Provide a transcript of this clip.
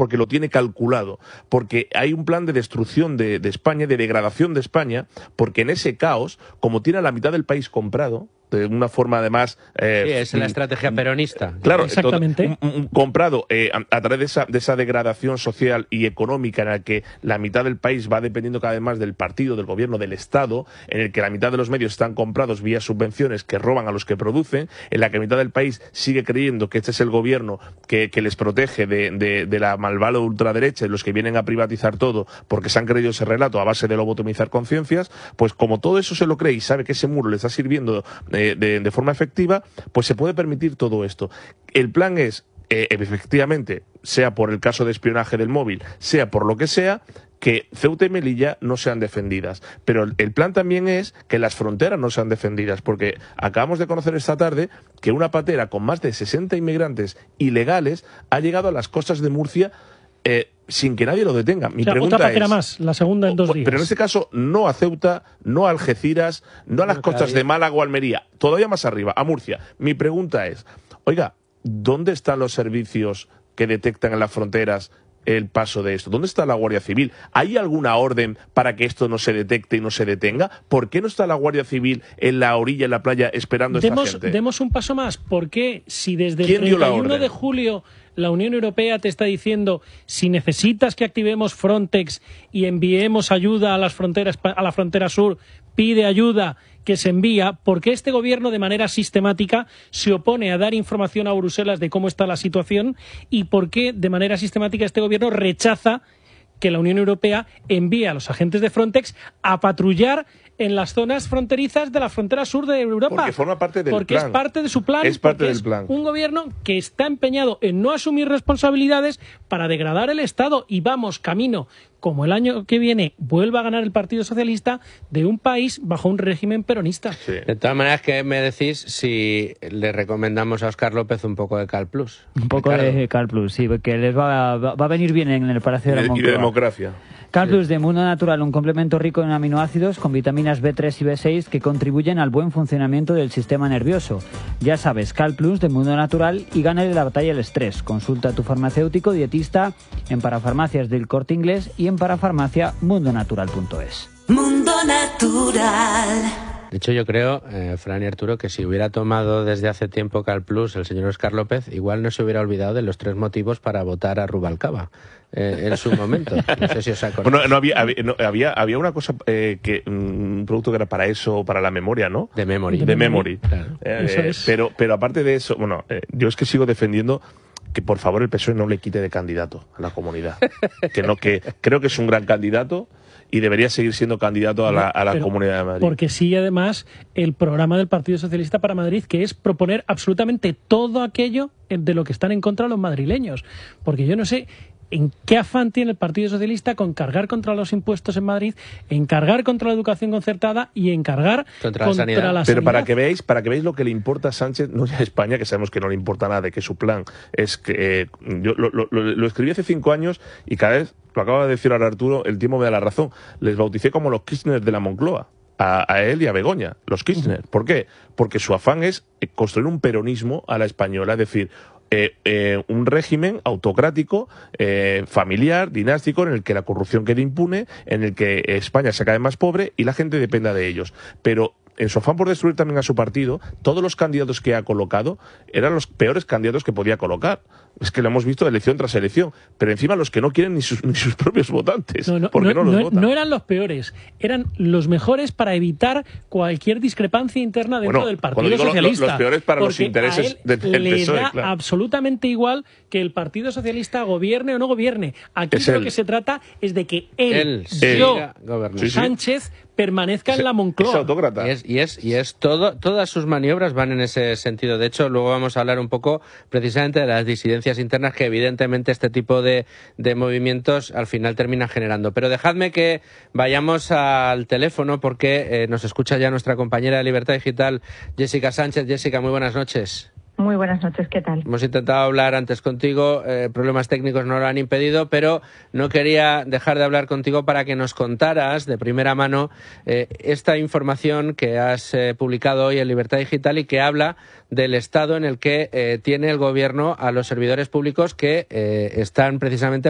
porque lo tiene calculado, porque hay un plan de destrucción de España, de degradación de España, porque en ese caos, como tiene a la mitad del país comprado, de una forma además... sí, es la estrategia peronista. Claro, exactamente. Comprado a través de esa degradación social y económica en la que la mitad del país va dependiendo cada vez más del partido, del gobierno, del Estado, en el que la mitad de los medios están comprados vía subvenciones que roban a los que producen, en la que la mitad del país sigue creyendo que este es el gobierno que les protege de la malvada ultraderecha y los que vienen a privatizar todo porque se han creído ese relato a base de lobotomizar conciencias, pues como todo eso se lo cree y sabe que ese muro le está sirviendo de forma efectiva, pues se puede permitir todo esto. El plan es, efectivamente, sea por el caso de espionaje del móvil, sea por lo que sea, que Ceuta y Melilla no sean defendidas. Pero el plan también es que las fronteras no sean defendidas, porque acabamos de conocer esta tarde que una patera con más de 60 inmigrantes ilegales ha llegado a las costas de Murcia sin que nadie lo detenga. Mi pregunta otra patera es, más, la segunda en 2 días. Pero en este caso, no a Ceuta, no a Algeciras, no a las costas de Málaga o Almería, todavía más arriba, a Murcia. Mi pregunta es, oiga, ¿dónde están los servicios que detectan en las fronteras el paso de esto? ¿Dónde está la Guardia Civil? ¿Hay alguna orden para que esto no se detecte y no se detenga? ¿Por qué no está la Guardia Civil en la orilla, en la playa, esperando a esta gente? Demos un paso más. ¿Por qué, si desde el ¿Quién dio la 31 orden? de julio la Unión Europea te está diciendo si necesitas que activemos Frontex y enviemos ayuda a las fronteras, a la frontera sur, pide ayuda que se envía? ¿Por qué este gobierno de manera sistemática se opone a dar información a Bruselas de cómo está la situación? ¿Y por qué de manera sistemática este gobierno rechaza que la Unión Europea envíe a los agentes de Frontex a patrullar en las zonas fronterizas de la frontera sur de Europa? Porque forma parte del porque plan. es parte de su plan. Es parte del es plan. Un gobierno que está empeñado en no asumir responsabilidades para degradar el Estado, y vamos camino, como el año que viene vuelva a ganar el Partido Socialista, de un país bajo un régimen peronista. Sí. De todas maneras, ¿qué me decís si le recomendamos a Óscar López un poco de Cal Plus? Un poco de Cal Plus, sí, porque les va a venir bien en el Palacio de la Y de Moncloa. democracia. Cal Plus de Mundo Natural, un complemento rico en aminoácidos con vitaminas B3 y B6 que contribuyen al buen funcionamiento del sistema nervioso. Ya sabes, Cal Plus de Mundo Natural, y gánale la batalla al estrés. Consulta a tu farmacéutico dietista en Parafarmacias del Corte Inglés y en parafarmaciamundonatural.es. Mundo Natural. De hecho, yo creo, Fran y Arturo, que si hubiera tomado desde hace tiempo Cal Plus el señor Óscar López, igual no se hubiera olvidado de los 3 motivos para votar a Rubalcaba en su momento. No sé si os acordáis. Bueno, había una cosa, un producto que era para eso, para la memoria, ¿no? De Memory. De Memory. Claro. Eso es. Pero aparte de eso, bueno, yo es que sigo defendiendo que por favor el PSOE no le quite de candidato a la comunidad. que creo que es un gran candidato y debería seguir siendo candidato a la Comunidad de Madrid. Porque sigue además el programa del Partido Socialista para Madrid, que es proponer absolutamente todo aquello de lo que están en contra los madrileños. Porque yo no sé en qué afán tiene el Partido Socialista con cargar contra los impuestos en Madrid, en cargar contra la educación concertada y en cargar contra la sanidad. Pero para que veáis lo que le importa a Sánchez, no ya a España, que sabemos que no le importa nada, que su plan es que... yo lo escribí hace 5 años y cada vez, lo acaba de decir ahora Arturo, el tiempo me da la razón, les bauticé como los Kirchner de la Moncloa. A él y a Begoña, los Kirchner. ¿Por qué? Porque su afán es construir un peronismo a la española, es decir, un régimen autocrático, familiar, dinástico, en el que la corrupción quede impune, en el que España se cae más pobre y la gente dependa de ellos. Pero en su afán por destruir también a su partido, todos los candidatos que ha colocado eran los peores candidatos que podía colocar. Es que lo hemos visto elección tras elección, pero encima los que no quieren ni sus propios votantes, porque no los votan. No eran los peores, eran los mejores para evitar cualquier discrepancia interna dentro del Partido Socialista. Los peores para los intereses del PSOE. Le da claro. absolutamente igual que el Partido Socialista gobierne o no gobierne. Aquí Es de lo él. que se trata es de que él siga yo, gobernando. Sánchez, permanezca en la Moncloa. Es autócrata. Y es todo, todas sus maniobras van en ese sentido. De hecho, luego vamos a hablar un poco precisamente de las disidencias internas que evidentemente este tipo de movimientos al final terminan generando. Pero dejadme que vayamos al teléfono porque nos escucha ya nuestra compañera de Libertad Digital, Jessica Sánchez. Jessica, muy buenas noches. Muy buenas noches, ¿qué tal? Hemos intentado hablar antes contigo, problemas técnicos no lo han impedido, pero no quería dejar de hablar contigo para que nos contaras de primera mano esta información que has publicado hoy en Libertad Digital y que habla del estado en el que tiene el gobierno a los servidores públicos que están precisamente